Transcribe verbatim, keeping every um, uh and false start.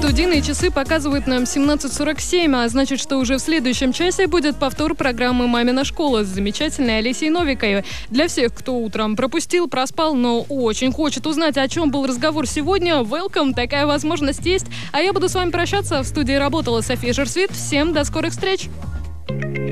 Студийные часы показывают нам семнадцать сорок семь, а значит, что уже в следующем часе будет повтор программы «Мамина школа» с замечательной Олесей Новиковой. Для всех, кто утром пропустил, проспал, но очень хочет узнать, о чем был разговор сегодня, welcome, такая возможность есть. А я буду с вами прощаться. В студии работала София Жерсвит. Всем до скорых встреч!